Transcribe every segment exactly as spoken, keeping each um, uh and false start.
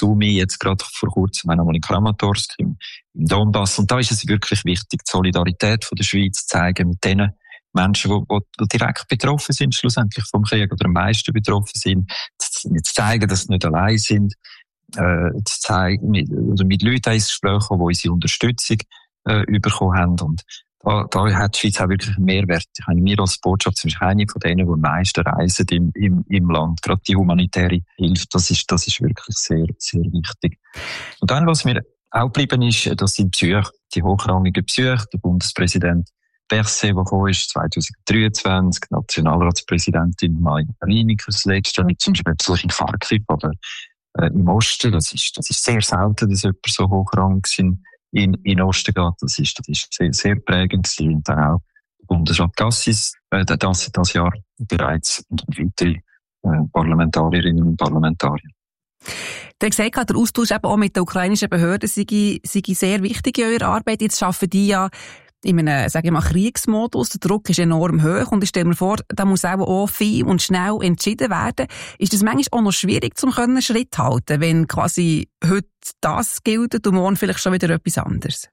Sumi, jetzt gerade vor kurzem einmal in Kramatorsk, im, im Donbass. Und da ist es wirklich wichtig, die Solidarität von der Schweiz zu zeigen mit denen Menschen, die, die direkt betroffen sind, schlussendlich vom Krieg oder am meisten betroffen sind, zu, zu zeigen, dass sie nicht allein sind, äh, zu zeigen, mit, oder mit Leuten ins Gespräch kommen, die unsere Unterstützung äh, bekommen haben. Und Da, da hat die Schweiz auch wirklich einen Mehrwert. Ich meine, wir als Botschaft sind eine von denen, die am meisten reisen im, im, im Land. Gerade die humanitäre Hilfe, das ist, das ist wirklich sehr, sehr wichtig. Und dann, was mir auch geblieben ist, das sind Psyche, die hochrangigen Psyche, der Bundespräsident Berset, der gekommen ist, zwanzig dreiundzwanzig, die Nationalratspräsidentin Maja-Lineker, das letzte, nicht zum Beispiel in Kharkiv, aber äh, im Osten, das ist, das ist sehr selten, dass jemand so hochrangig sind. in, in Osten geht. Das ist, das ist sehr, sehr prägend gewesen. Und dann auch Bundesrat Cassis, äh, das, das Jahr bereits und weitere äh, Parlamentarierinnen und Parlamentarier. Der gesagt hat, der Austausch eben auch mit den ukrainischen Behörden sei, sei sehr wichtig in eurer Arbeit. Jetzt arbeiten die ja in einem, sage ich mal, Kriegsmodus. Der Druck ist enorm hoch und ich stelle mir vor, da muss auch, auch viel und schnell entschieden werden. Ist das manchmal auch noch schwierig, zum können Schritt zu halten, wenn quasi heute das gilt und morgen vielleicht schon wieder etwas anderes?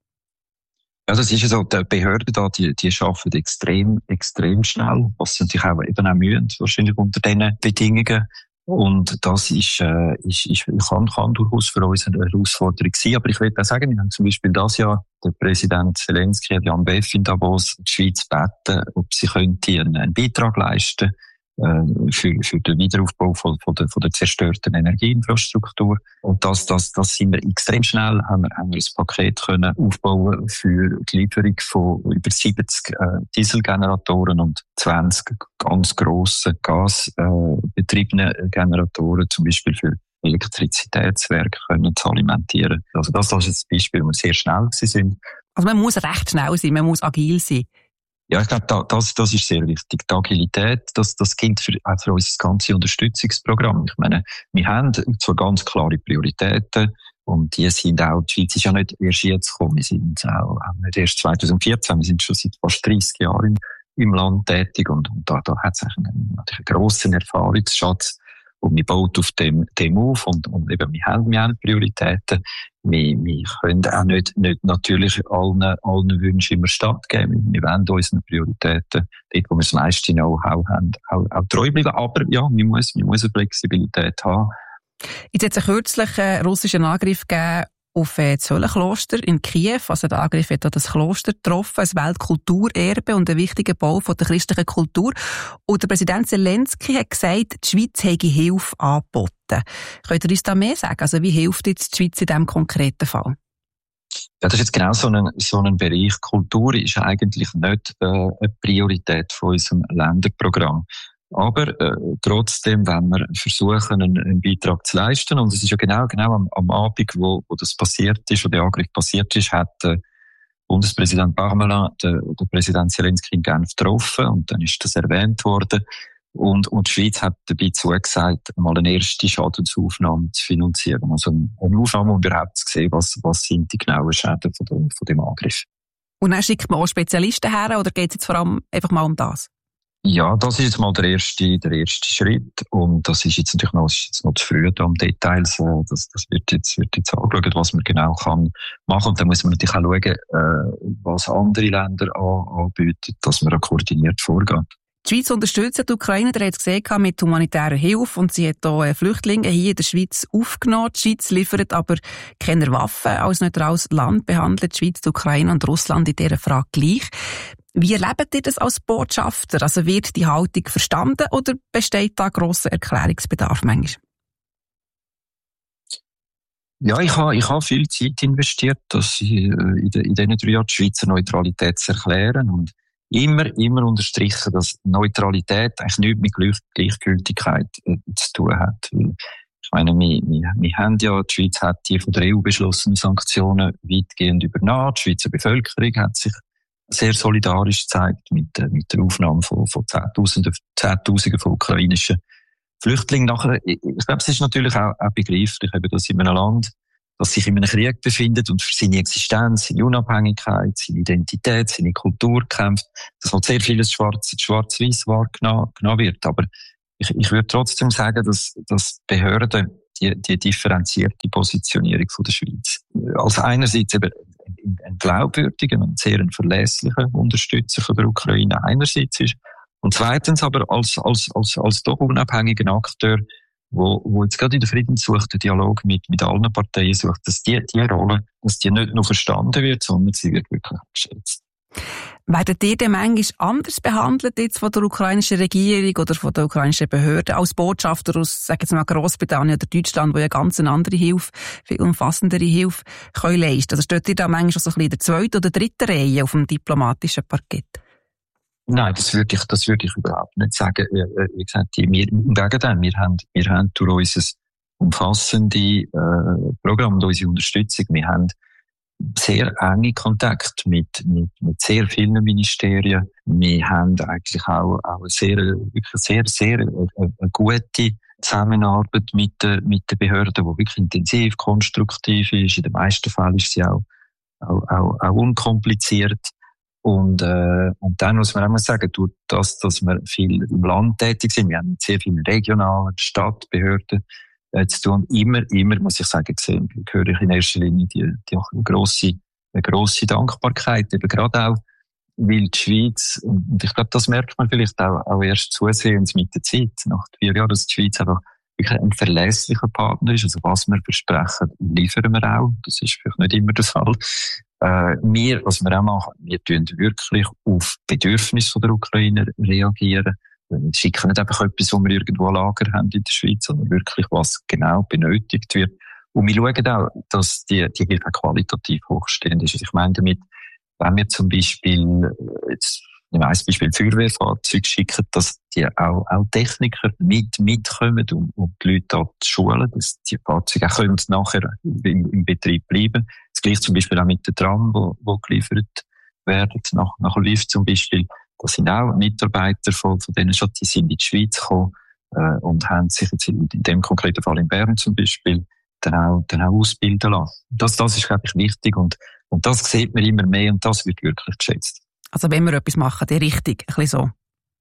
Ja, das ist ja so. Die Behörden da, die, die arbeiten extrem, extrem schnell, was sie natürlich auch eben auch mühen, wahrscheinlich unter diesen Bedingungen. Und das ist, äh, ist, ist kann, kann durchaus für uns eine Herausforderung sein. Aber ich will auch sagen, wir haben zum Beispiel das Jahr der Präsident Zelensky, Jan Beff in Davos, die Schweiz gebeten, ob sie könnte einen, einen Beitrag leisten äh, für, für den Wiederaufbau von, von, der, von der zerstörten Energieinfrastruktur. Und das, das, das sind wir extrem schnell, haben wir, haben wir ein Paket können aufbauen für die Lieferung von über siebzig äh, Dieselgeneratoren und zwanzig ganz grosse gasbetriebene äh, Generatoren, zum Beispiel für Elektrizitätswerke können zu alimentieren. Also das, das ist ein Beispiel, wo wir sehr schnell sind. Also man muss recht schnell sein, man muss agil sein. Ja, ich glaube, da, das, das ist sehr wichtig. Die Agilität, das, das gilt für, auch für unser ganzes Unterstützungsprogramm. Ich meine, wir haben zwar ganz klare Prioritäten und die sind auch, die Schweiz ist ja nicht erst jetzt gekommen, wir sind auch nicht erst zwanzig vierzehn, wir sind schon seit fast dreissig Jahren im, im Land tätig und, und da, da hat es einen, einen grossen Erfahrungsschatz. Und wir bauen auf dem, dem auf und, und eben, wir haben, wir haben Prioritäten. Wir, wir können auch nicht, nicht natürlich allen, allen Wünschen immer stattgeben. Wir wollen unseren Prioritäten, dort, wo wir das meiste Know-how haben, auch, auch treu bleiben. Aber ja, wir müssen, wir müssen Flexibilität haben. Jetzt hat es kürzlich einen russischen Angriff gegeben auf das Höllenkloster in Kiew. Also der Angriff hat auch das Kloster getroffen, ein Weltkulturerbe und ein wichtiger Bau von der christlichen Kultur. Und der Präsident Zelensky hat gesagt, die Schweiz hätte Hilfe angeboten. Könnt ihr uns da mehr sagen? Also wie hilft jetzt die Schweiz in diesem konkreten Fall? Ja, das ist jetzt genau so ein, so ein Bereich. Kultur ist eigentlich nicht äh, eine Priorität von unserem Länderprogramm. Aber äh, trotzdem, wenn wir versuchen, einen, einen Beitrag zu leisten, und es ist ja genau genau am, am Abend, wo, wo das passiert ist, wo der Angriff passiert ist, hat äh, Bundespräsident Parmelin den, den Präsident Zelensky in Genf getroffen und dann ist das erwähnt worden. Und, und die Schweiz hat dabei zugesagt, mal eine erste Schadensaufnahme zu finanzieren. Also eine Aufnahme, um überhaupt zu sehen, was, was sind die genauen Schäden von dem, von dem Angriff. Und dann schickt man auch Spezialisten her, oder geht es jetzt vor allem einfach mal um das? Ja, das ist jetzt mal der erste, der erste Schritt. Und das ist jetzt natürlich noch, das ist jetzt noch zu früh da um Details. Das, das wird jetzt, wird jetzt angeschaut, was man genau kann machen. Und dann muss man natürlich auch schauen, äh, was andere Länder an, anbieten, dass man da koordiniert vorgeht. Die Schweiz unterstützt die Ukraine, der hat es gesehen, mit humanitärer Hilfe. Und sie hat auch Flüchtlinge hier in der Schweiz aufgenommen. Die Schweiz liefert aber keine Waffen. Als neutrales Land behandelt die Schweiz die Ukraine und Russland in dieser Frage gleich. Wie erlebt ihr das als Botschafter? Also wird die Haltung verstanden oder besteht da grosser Erklärungsbedarf manchmal? Ja, ich habe, ich habe viel Zeit investiert, dass ich, in, de, in diesen drei Jahren die Schweizer Neutralität zu erklären und immer, immer unterstrichen, dass Neutralität eigentlich nichts mit Gleich, Gleichgültigkeit äh, zu tun hat. Ich meine, wir, wir, wir haben ja, die Schweiz hat die von der E U beschlossenen Sanktionen weitgehend übernommen. Die Schweizer Bevölkerung hat sich sehr solidarisch gezeigt mit, mit der Aufnahme von, von Zehntausenden, Zehntausenden von ukrainischen Flüchtlingen. Nachher, ich, ich glaube, es ist natürlich auch, auch begreiflich, eben, dass in einem Land, das sich in einem Krieg befindet und für seine Existenz, seine Unabhängigkeit, seine Identität, seine Kultur kämpft, dass halt sehr vieles schwarz, schwarz-weiß wahrgenommen wird. Aber ich, ich würde trotzdem sagen, dass, dass Behörden, die, die differenzierte Positionierung von der Schweiz. Also einerseits eben ein glaubwürdiger und sehr ein verlässlicher Unterstützer von der Ukraine einerseits ist und zweitens aber als, als, als, als doch unabhängiger Akteur, wo, wo jetzt gerade in der Friedenssuche den Dialog mit, mit allen Parteien sucht, dass die, die Rolle, dass die nicht nur verstanden wird, sondern sie wird wirklich geschätzt. Werden die denn manchmal anders behandelt jetzt von der ukrainischen Regierung oder von der ukrainischen Behörden als Botschafter aus, sagen wir mal, Grossbritannien oder Deutschland, wo ja ganz eine andere Hilfe, viel umfassendere Hilfe können leisten? Also steht ihr da manchmal so ein bisschen in der zweiten oder dritten Reihe auf dem diplomatischen Parkett? Nein, das würde ich, das würde ich überhaupt nicht sagen. Wie gesagt, wir, im Gegenteil, wir haben, wir haben durch unser umfassende äh, Programm und unsere Unterstützung, wir haben sehr enge Kontakt mit, mit, mit sehr vielen Ministerien. Wir haben eigentlich auch, auch eine sehr, wirklich sehr, sehr eine, eine gute Zusammenarbeit mit den, mit den Behörden, die wirklich intensiv, konstruktiv ist. In den meisten Fällen ist sie auch, auch, auch, auch unkompliziert. Und, äh, und dann muss man auch mal sagen, durch das, dass wir viel im Land tätig sind, wir haben sehr viele regionale Stadtbehörden äh, zu tun. Immer, immer, muss ich sagen, gesehen, höre ich in erster Linie die, die eine grosse, eine grosse Dankbarkeit, eben gerade auch, weil die Schweiz, und ich glaube, das merkt man vielleicht auch, auch erst zusehends mit der Zeit, nach vier Jahren, dass die Schweiz einfach wirklich ein verlässlicher Partner ist. Also was wir versprechen, liefern wir auch. Das ist vielleicht nicht immer der Fall. Äh, wir, was wir auch machen, wir tun wirklich auf Bedürfnisse der Ukrainer reagieren. Wir schicken nicht einfach etwas, wo wir irgendwo ein Lager haben in der Schweiz, sondern wirklich, was genau benötigt wird. Und wir schauen auch, dass die, die Hilfe qualitativ hochstehend ist. Also ich meine damit, wenn wir zum Beispiel, jetzt, ich weiss, Beispiel Feuerwehrfahrzeuge schicken, dass die auch, auch Techniker mit, mitkommen, um, um die Leute da zu schulen, dass die Fahrzeuge auch können nachher im, im Betrieb bleiben. Das gleiche zum Beispiel auch mit den Tram, wo, wo geliefert werden, nach, nach Lviv zum Beispiel. Das sind auch Mitarbeiter von, von denen schon, die sind in die Schweiz gekommen, äh, und haben sich jetzt in, in dem konkreten Fall in Bern zum Beispiel dann auch, dann auch ausbilden lassen. Das, das ist, glaube ich, wichtig und, und das sieht man immer mehr und das wird wirklich geschätzt. Also wenn wir etwas machen, die Richtung, ein bisschen so.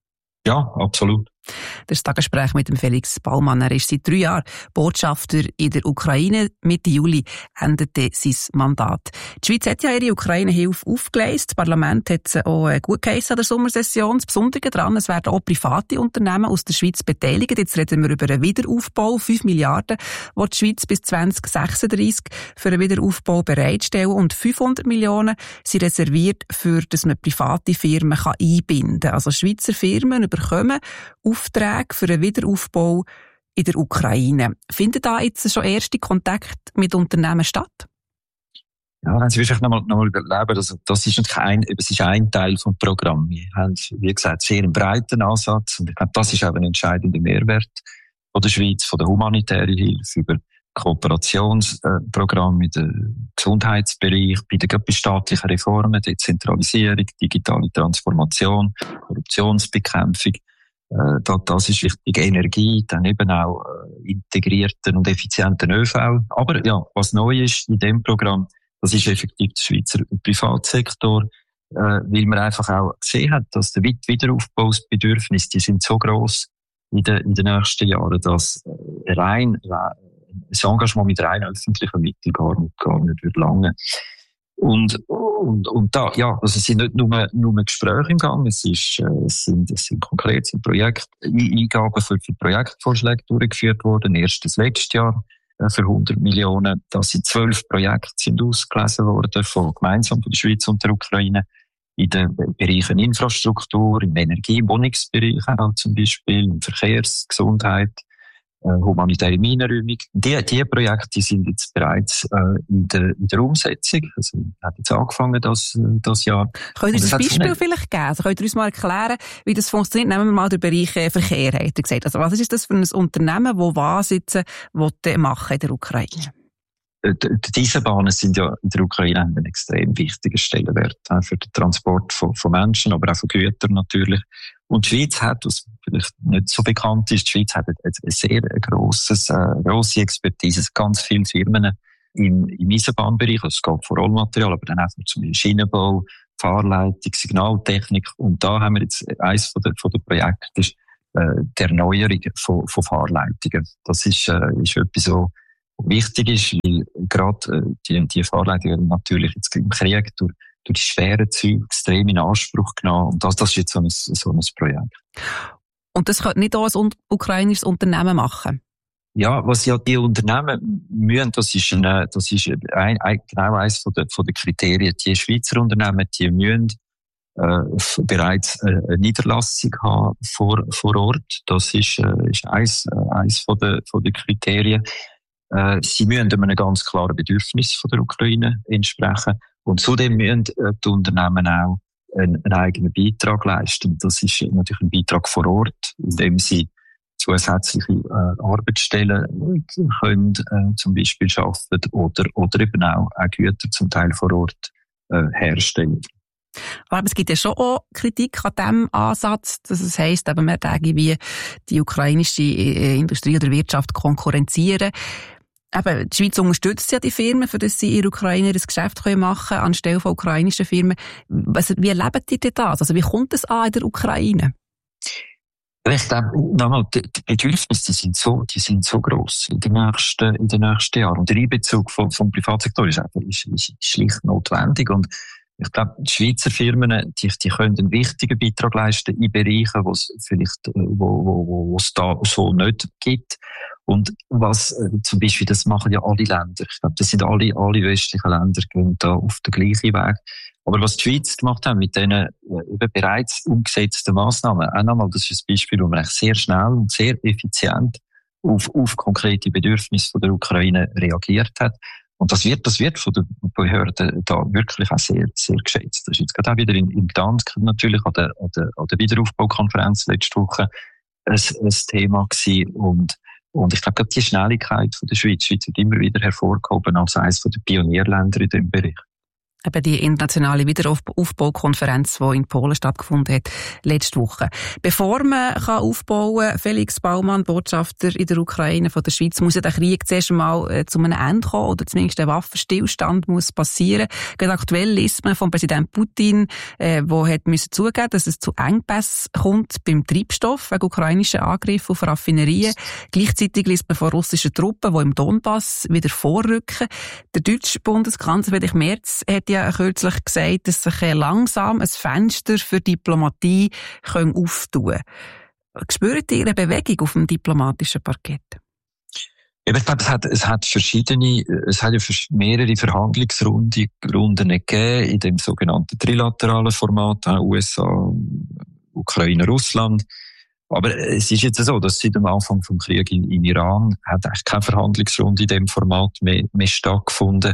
Ja, absolut. Das ist das Gespräch mit dem Felix Baumann. Er ist seit drei Jahren Botschafter in der Ukraine. Mitte Juli endete sein Mandat. Die Schweiz hat ja ihre Ukraine-Hilfe aufgeleistet. Das Parlament hat sie auch gut geheissen an der Sommersession. Das Besondere daran, es werden auch private Unternehmen aus der Schweiz beteiligt. Jetzt reden wir über einen Wiederaufbau. fünf Milliarden, die die Schweiz bis zwanzig sechsunddreissig für einen Wiederaufbau bereitstellen. Und fünfhundert Millionen sind reserviert, für dass man private Firmen einbinden kann. Also Schweizer Firmen bekommen Aufträge für einen Wiederaufbau in der Ukraine. Finden da jetzt schon erste Kontakte mit Unternehmen statt? Ja, wenn Sie wirklich nochmal, nochmal überleben, das, das ist natürlich ein, es ist ein Teil vom Programm. Wir haben, wie gesagt, sehr einen breiten Ansatz und ich glaube, das ist auch ein entscheidender Mehrwert von der Schweiz, von der humanitären Hilfe über Kooperationsprogramme in dem Gesundheitsbereich, bei den bei staatlichen Reformen, Dezentralisierung, digitale Transformation, Korruptionsbekämpfung. Das ist wichtig. Energie, dann eben auch integrierten und effizienten ÖV. Aber ja, was neu ist in dem Programm, das ist effektiv der Schweizer Privatsektor, weil man einfach auch gesehen hat, dass der Wiederaufbaubedürfnisse, die sind so gross in den, in den nächsten Jahren, dass rein, das Engagement mit rein öffentlichen Mitteln gar nicht, gar nicht wird lange. Und, und, und da, ja, also es sind nicht nur, nur Gespräche im Gang, es ist, es sind, es sind konkret, es sind Projekt, Eingaben für, für Projektvorschläge durchgeführt worden, erst das letzte Jahr, für hundert Millionen. Da sind zwölf Projekte sind ausgelesen worden, von, gemeinsam von der Schweiz und der Ukraine, in den Bereichen Infrastruktur, im Energie-, im Wohnungsbereich auch zum Beispiel, im Verkehrs-, Gesundheit, humanitäre Minenräumung. Die, die Projekte sind jetzt bereits äh, in, der, in der Umsetzung. Also, hat jetzt angefangen, das, das Jahr. Könnt ihr uns ein Beispiel vielleicht geben? Also, könnt ihr uns mal erklären, wie das funktioniert? Nehmen wir mal den Bereich Verkehr, hat er gesagt. Also, was ist das für ein Unternehmen, das was jetzt machen in der Ukraine? Die Eisenbahnen sind ja in der Ukraine einen extrem wichtigen Stellenwert für den Transport von, von Menschen, aber auch von Gütern natürlich. Und die Schweiz hat, was vielleicht nicht so bekannt ist, die Schweiz hat ein sehr grosses, äh, grosse Expertise, ganz viele Firmen im, im Eisenbahnbereich. Also es geht vor Rollmaterial, aber dann auch zum Beispiel Schienenbau, Fahrleitung, Signaltechnik. Und da haben wir jetzt eines von der, von der Projekte, ist, äh, die Erneuerung von, von Fahrleitungen. Das ist, äh, ist etwas so, wichtig ist, weil gerade die, die Fahrleitung werden natürlich jetzt im Krieg durch, durch die schweren Züge extrem in Anspruch genommen. Und das, das ist jetzt so ein, so ein Projekt. Und das könnte nicht auch ein ukrainisches Unternehmen machen? Ja, was ja die Unternehmen müssen, das ist, eine, das ist ein, ein, genau eines von der, von der Kriterien. Die Schweizer Unternehmen, die müssen äh, bereits eine Niederlassung haben vor, vor Ort. Das ist, äh, ist eins, äh, eins von der, von der Kriterien. Äh, sie müssen einem ganz klaren Bedürfnis von der Ukraine entsprechen. Und zudem müssen äh, die Unternehmen auch einen, einen eigenen Beitrag leisten. Das ist natürlich ein Beitrag vor Ort, indem sie zusätzliche äh, Arbeitsstellen können äh, zum Beispiel schaffen oder, oder eben auch, auch Güter zum Teil vor Ort äh, herstellen. Aber es gibt ja schon auch Kritik an diesem Ansatz, dass es heisst, eben, man würde wie die ukrainische Industrie oder Wirtschaft konkurrenzieren. Eben, die Schweiz unterstützt ja die Firmen, für das sie in der Ukraine das Geschäft machen können, anstelle von ukrainischen Firmen. Was, wie erleben die denn das? Also wie kommt es an in der Ukraine? Ich glaube, nochmal, die Bedürfnisse, die sind so, die sind so gross in den nächsten, in den nächsten Jahren. Und der Einbezug vom, vom Privatsektor ist einfach, ist, ist schlicht notwendig. Und ich glaube, die Schweizer Firmen, die, die können einen wichtigen Beitrag leisten in Bereichen, wo es vielleicht, wo, wo, wo, wo es da so nicht gibt. Und was, äh, zum Beispiel, das machen ja alle Länder. Ich glaube, das sind alle, alle westlichen Länder gehen da auf den gleichen Weg. Aber was die Schweiz gemacht hat mit diesen äh, bereits umgesetzten Massnahmen, auch nochmal, das ist ein Beispiel, wo man echt sehr schnell und sehr effizient auf, auf konkrete Bedürfnisse von der Ukraine reagiert hat. Und das wird, das wird von den Behörden da wirklich auch sehr, sehr geschätzt. Das ist jetzt gerade auch wieder in, in Gdansk natürlich an der, an der, an der Wiederaufbaukonferenz letzte Woche ein, ein Thema gewesen. Und, und ich glaube, gerade die Schnelligkeit von der Schweiz, die Schweiz wird immer wieder hervorgehoben als eines der Pionierländer in diesem Bereich. Eben die internationale Wiederaufbaukonferenz, die in Polen stattgefunden hat, letzte Woche. Bevor man kann aufbauen kann, Felix Baumann, Botschafter in der Ukraine von der Schweiz, muss ja der Krieg zuerst einmal äh, zu einem Ende kommen oder zumindest ein Waffenstillstand muss passieren. Gerade aktuell liest man von Präsident Putin, äh, wo hat müssen zugeben, dass es zu Engpässen kommt beim Treibstoff wegen ukrainischen Angriffen auf Raffinerien. Gleichzeitig liest man von russischen Truppen, die im Donbass wieder vorrücken. Der deutsche Bundeskanzler Friedrich Merz hat ja kürzlich gesagt, dass sich langsam ein Fenster für Diplomatie auftun kann. Spürt ihr eine Bewegung auf dem diplomatischen Parkett? Ja, ich glaube, es hat, es hat verschiedene, es hat ja mehrere Verhandlungsrunden Runden gegeben in dem sogenannten trilateralen Format, U S A, Ukraine, Russland. Aber es ist jetzt so, dass seit dem Anfang vom Krieg in, in Iran hat eigentlich keine Verhandlungsrunde in dem Format mehr, mehr stattgefunden.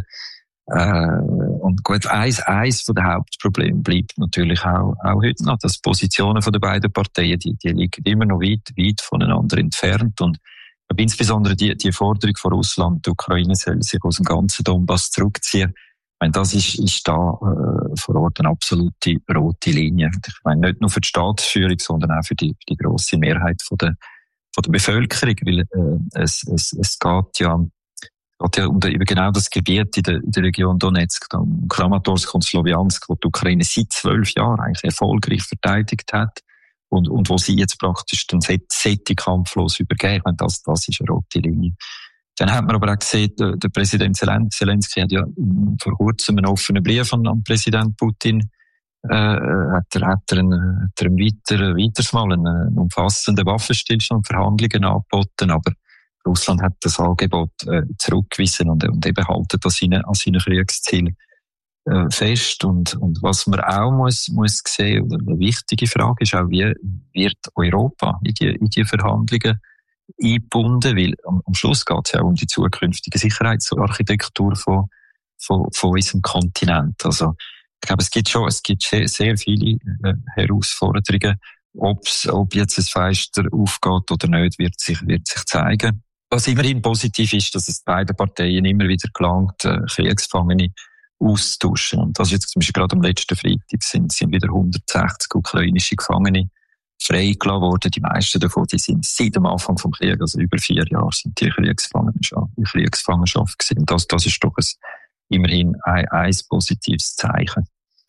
Äh, und gut, eins, eins von den Hauptproblemen bleibt natürlich auch, auch heute noch, dass die Positionen von den beiden Parteien, die, die liegen immer noch weit, weit voneinander entfernt. Und insbesondere die, die Forderung von Russland, die Ukraine soll sich aus dem ganzen Donbass zurückziehen. Ich meine, das ist, ist da äh, vor Ort eine absolute rote Linie. Ich meine, nicht nur für die Staatsführung, sondern auch für die, für die grosse Mehrheit von der, von der Bevölkerung, weil äh, es, es, es geht ja geht ja um eben genau das Gebiet in der, in der Region Donetsk, um Kramatorsk und Sloviansk, wo die Ukraine seit zwölf Jahren eigentlich erfolgreich verteidigt hat und, und wo sie jetzt praktisch den Sättig kampflos übergeben. Ich meine, das, das ist eine rote Linie. Dann hat man aber auch gesehen, der, der Präsident Zelensky hat ja vor kurzem einen offenen Brief an, an Präsident Putin äh, hat er, hat er, einen, hat er einem weiter, weiters mal einen, einen umfassenden Waffenstillstand Verhandlungen angeboten, aber Russland hat das Angebot äh, zurückgewiesen und, und eben halten das an seinen Kriegsziel äh, fest. Und, und was man auch muss, muss sehen, oder eine wichtige Frage ist auch, wie wird Europa in die, in die Verhandlungen eingebunden? Weil am, am Schluss geht es ja auch um die zukünftige Sicherheitsarchitektur von, von, von unserem Kontinent. Also, ich glaube, es gibt schon, es gibt sehr, sehr viele äh, Herausforderungen. Ob's, ob jetzt ein Fenster aufgeht oder nicht, wird sich, wird sich zeigen. Was immerhin positiv ist, dass es beiden Parteien immer wieder gelangt, äh, Kriegsgefangene auszutauschen. Und das ist jetzt zum Beispiel gerade am letzten Freitag sind, sind wieder hundertsechzig ukrainische Gefangene freigelassen worden. Die meisten davon, die sind seit dem Anfang vom Krieg, also über vier Jahre, sind die Kriegsgefangenschaft, die Kriegsgefangenschaft gewesen. Das, das ist doch ein, immerhin ein, ein positives Zeichen.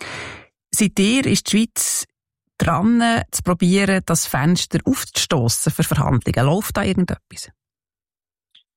Seitdem ist die Schweiz dran, zu probieren, das Fenster aufzustossen für Verhandlungen. Läuft da irgendetwas?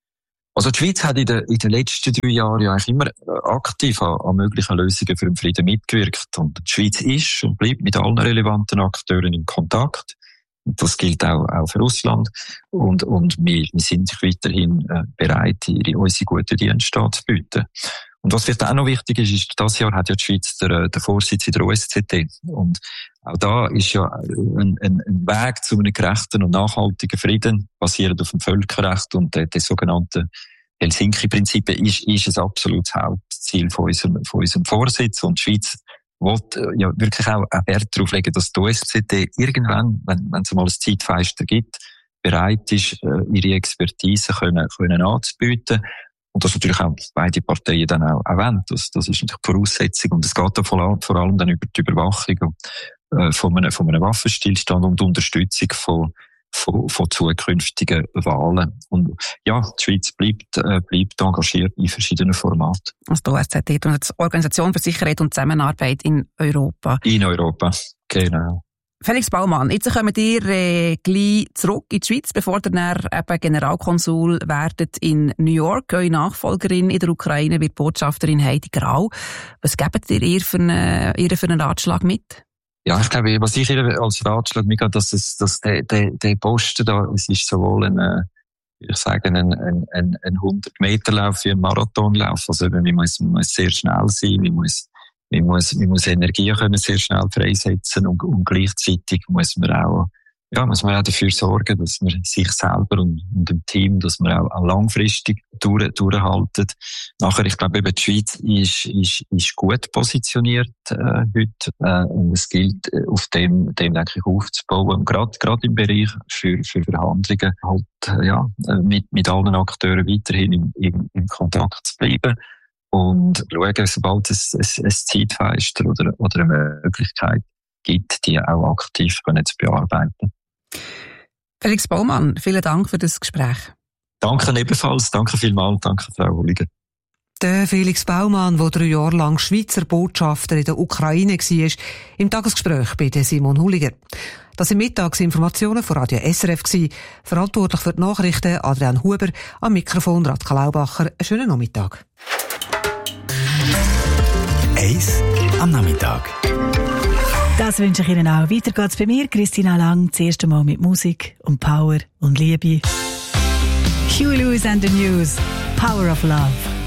Also die Schweiz hat in den, in den letzten drei Jahren ja eigentlich immer aktiv an, an möglichen Lösungen für den Frieden mitgewirkt. Und die Schweiz ist und bleibt mit allen relevanten Akteuren in Kontakt. Und das gilt auch, auch für Russland. Und, und wir, wir sind weiterhin äh, bereit, ihre, unsere guten Dienste anzubieten. Und was vielleicht auch noch wichtig ist, ist, dieses Jahr hat ja die Schweiz der, der Vorsitz in der O S Z E. Und auch da ist ja ein, ein, ein Weg zu einem gerechten und nachhaltigen Frieden, basierend auf dem Völkerrecht und den, den sogenannten Helsinki-Prinzipien, ist, ist ein absolutes Hauptziel von unserem, von unserem Vorsitz. Und die Schweiz will ja wirklich auch, auch Wert darauf legen, dass die O S Z E irgendwann, wenn, wenn es mal ein Zeitfenster gibt, bereit ist, ihre Expertise können, können anzubieten. Und das natürlich auch beide Parteien dann auch, auch wollen. Das, das ist natürlich die Voraussetzung. Und es geht da vor allem, vor allem dann über die Überwachung äh, von, einem, von einem Waffenstillstand und die Unterstützung von, von, von zukünftigen Wahlen. Und ja, die Schweiz bleibt, äh, bleibt engagiert in verschiedenen Formaten. Also die O S Z E, die Organisation für Sicherheit und Zusammenarbeit in Europa. In Europa, genau. Felix Baumann, jetzt kommen ihr äh, gleich zurück in die Schweiz, bevor ihr dann eben Generalkonsul werdet in New York. Eure Nachfolgerin in der Ukraine wird Botschafterin Heidi Grau. Was gebt ihr ihr für einen, ihr für einen Ratschlag mit? Ja, ich glaube, was ich ihr als Ratschlag mitgebe, dass es, dass der, der, der Posten da, es ist sowohl ein, äh, ich sage, ein, ein, ein, ein hundert-Meter-Lauf wie ein Marathonlauf. Also, man muss, man muss sehr schnell sein, man muss Man muss, man muss Energie können sehr schnell freisetzen und, und gleichzeitig muss man auch, ja, muss man auch dafür sorgen, dass man sich selber und, und dem Team, dass man auch, auch langfristig durch, durchhaltet. Nachher, ich glaube, eben die Schweiz ist, ist, ist gut positioniert, äh, heute, äh, und es gilt, auf dem, dem, denke ich, aufzubauen. Und gerade, gerade im Bereich für, für Verhandlungen halt, äh, ja, mit, mit allen Akteuren weiterhin im, im, im Kontakt zu bleiben. Und schauen, sobald es ein, ein Zeitfenster oder, oder eine Möglichkeit gibt, die auch aktiv können zu bearbeiten. Felix Baumann, vielen Dank für das Gespräch. Danke ebenfalls, danke vielmals, danke Frau Hulliger. Der Felix Baumann, der drei Jahre lang Schweizer Botschafter in der Ukraine war, im Tagesgespräch bei Simon Hulliger. Das sind Mittagsinformationen von Radio S R F gewesen. Verantwortlich für die Nachrichten Adrian Huber, am Mikrofon Radka Laubacher. Einen schönen Nachmittag. Eis am Nachmittag. Das wünsche ich Ihnen auch. Weiter geht's bei mir, Christina Lang, das erste Mal mit Musik und Power und Liebe. Huey Lewis and the News, Power of Love.